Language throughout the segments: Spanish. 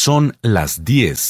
Son las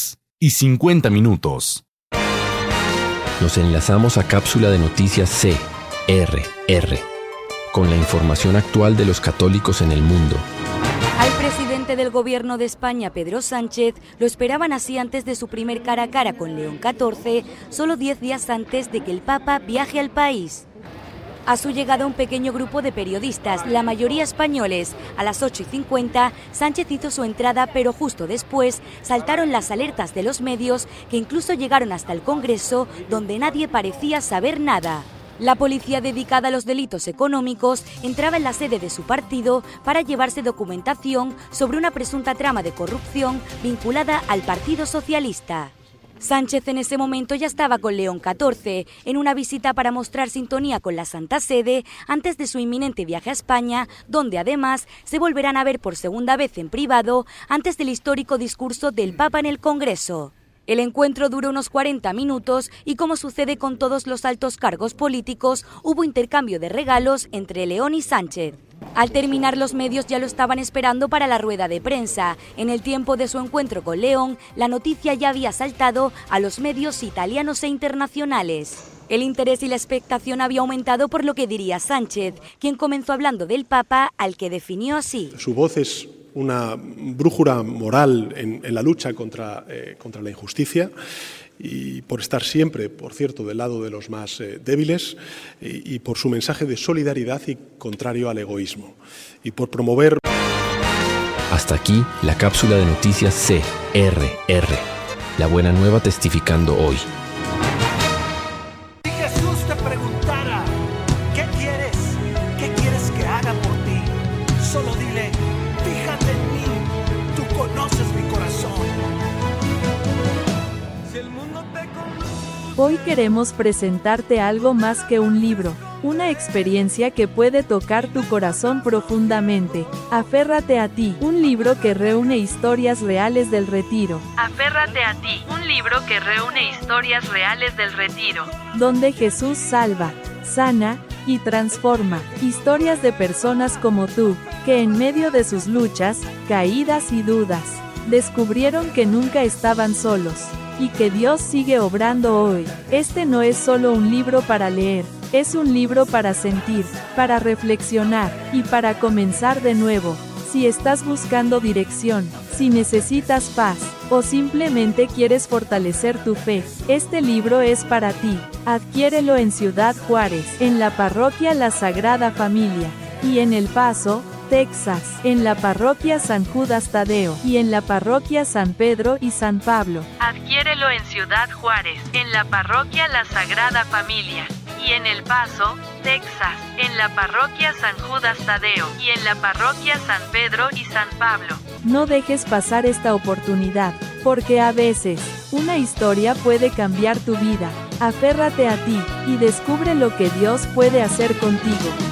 10:50. Nos enlazamos a cápsula de noticias CRR, con la información actual de los católicos en el mundo. Al presidente del gobierno de España, Pedro Sánchez, lo esperaban así antes de su primer cara a cara con León XIV, solo 10 días antes de que el Papa viaje al país. A su llegada, un pequeño grupo de periodistas, la mayoría españoles, a las 8:50, Sánchez hizo su entrada, pero justo después saltaron las alertas de los medios que incluso llegaron hasta el Congreso, donde nadie parecía saber nada. La policía dedicada a los delitos económicos entraba en la sede de su partido para llevarse documentación sobre una presunta trama de corrupción vinculada al Partido Socialista. Sánchez en ese momento ya estaba con León XIV en una visita para mostrar sintonía con la Santa Sede antes de su inminente viaje a España, donde además se volverán a ver por segunda vez en privado antes del histórico discurso del Papa en el Congreso. El encuentro duró unos 40 minutos y, como sucede con todos los altos cargos políticos, hubo intercambio de regalos entre León y Sánchez. Al terminar, los medios ya lo estaban esperando para la rueda de prensa. En el tiempo de su encuentro con León, la noticia ya había saltado a los medios italianos e internacionales. El interés y la expectación había aumentado por lo que diría Sánchez, quien comenzó hablando del Papa, al que definió así. Su voz es una brújula moral en la lucha contra la injusticia, y por estar siempre, por cierto, del lado de los más débiles, y por su mensaje de solidaridad y contrario al egoísmo, y por promover... Hasta aquí la cápsula de noticias CRR. La buena nueva testificando hoy. Si Jesús te preguntara, ¿qué quieres que haga por ti? Solo dile, fíjate en mí, tú conoces mi corazón. Si el mundo te conoce... Hoy queremos presentarte algo más que un libro, una experiencia que puede tocar tu corazón profundamente. Aférrate a ti, un libro que reúne historias reales del retiro. Aférrate a ti, un libro que reúne historias reales del retiro. Donde Jesús salva, sana y transforma. Historias de personas como tú, que en medio de sus luchas, caídas y dudas, descubrieron que nunca estaban solos, y que Dios sigue obrando hoy. Este no es solo un libro para leer, es un libro para sentir, para reflexionar, y para comenzar de nuevo. Si estás buscando dirección, si necesitas paz, o simplemente quieres fortalecer tu fe, este libro es para ti. Adquiérelo en Ciudad Juárez, en la parroquia La Sagrada Familia, y en El Paso, Texas, en la parroquia San Judas Tadeo, y en la parroquia San Pedro y San Pablo. Adquiérelo en Ciudad Juárez, en la parroquia La Sagrada Familia, y en El Paso, Texas, en la parroquia San Judas Tadeo, y en la parroquia San Pedro y San Pablo. No dejes pasar esta oportunidad, porque a veces, una historia puede cambiar tu vida. Aférrate a ti, y descubre lo que Dios puede hacer contigo.